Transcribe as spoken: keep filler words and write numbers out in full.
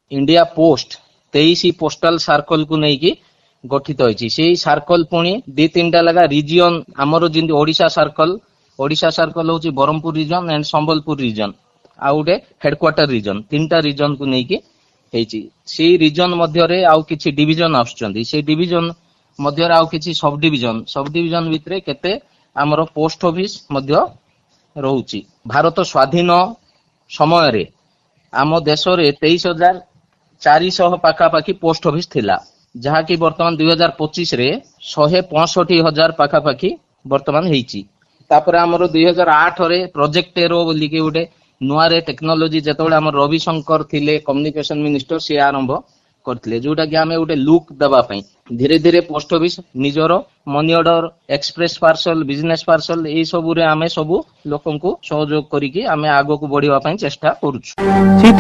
India post तेईस postal circle को लेकिन गठित होती से सर्कल पुणी दी तीन टा लगा रिजियन आमर जी ओडिशा सर्कल ओडिशा सर्कल हूँ Brahmapur region and Sambalpur region आ गोटे हेडक्वार्टर रिजन तीन टा रिजन को लेकिन से रिजन मध्य आउ किछि डिविजन आसुचंदी से डिविजन मध्य आउ किछि सब डिविजन सब डिविजन भितरे केते आमर पोस्ट ऑफिस मध्य रहउची। भारत स्वाधीन समय रे आम देश रे तेईस हजार चार सौ पाखापाखी पोस्ट ऑफिस थिला जहाँकि वर्तमान दुई हजार पच्चीस रे शहे पैंसठ हजार पाखापाखी वर्तमान हेची। तापर आमर दुई हजार आठ रे प्रोजेक्ट एरो बोली के गोटे नुआ रे टेक्नोलोजी जेतबेले आमर रविशंकर थिले कम्युनिकेशन मिनिस्टर से आरंभ करथिले जोटा कि आमे गोटे लुक दबा पई धीरे धीरे पोस्ट ऑफिस निजर money order express parcel business parcel ए सब रे आमे सब लोकन को सहयोग करिकि आमे आगो को बढ़िवा पई चेष्टा करूछु।